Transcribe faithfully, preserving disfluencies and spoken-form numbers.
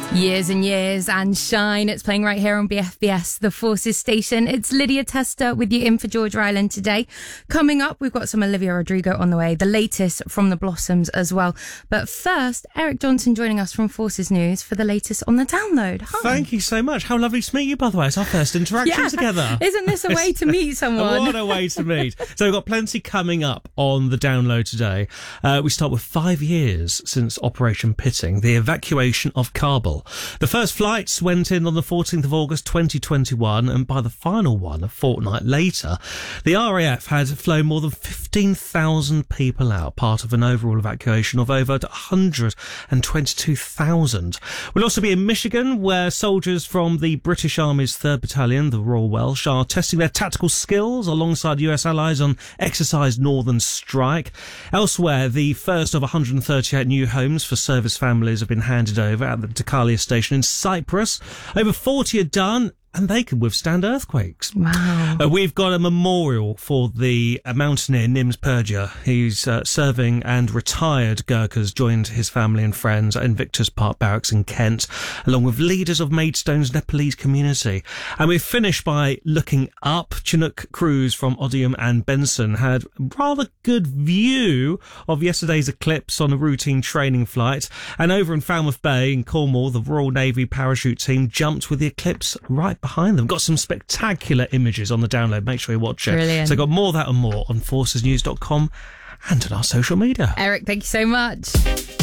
Years and Years and Shine. It's playing right here on B F B S, the Forces station. It's Lydia Tester with you in for Georgia Island today. Coming up, we've got some Olivia Rodrigo on the way, the latest from the Blossoms as well. But first, Eric Johnson joining us from Forces News for the latest on the download. Hi. Thank you so much. How lovely to meet you, by the way. It's our first interaction yeah. together. Isn't this a way to meet someone? What a way to meet. So we've got plenty coming up on the download today. Uh, we start with five years since Operation Pitting, the evacuation of Kabul. The first flights went in on the fourteenth of August twenty twenty-one, and by the final one, a fortnight later, the R A F had flown more than fifteen thousand people out, part of an overall evacuation of over one hundred twenty-two thousand. We'll also be in Michigan, where soldiers from the British Army's third Battalion, the Royal Welsh, are testing their tactical skills alongside U S allies on Exercise Northern Strike. Elsewhere, the first of one hundred thirty-eight new homes for service families have been handed over at the Dakalia station in Cyprus. Over forty are done, and they can withstand earthquakes. Wow. Uh, we've got a memorial for the uh, mountaineer Nims Purja. He's uh, serving and retired Gurkhas joined his family and friends at Invictus Park Barracks in Kent, along with leaders of Maidstone's Nepalese community. And we've finished by looking up. Chinook crews from Odium and Benson had a rather good view of yesterday's eclipse on a routine training flight. And over in Falmouth Bay in Cornwall, the Royal Navy parachute team jumped with the eclipse right behind them. Got some spectacular images on the download. Make sure you watch it. Brilliant. So got more of that and more on forces news dot com and on our social media. Eric, thank you so much.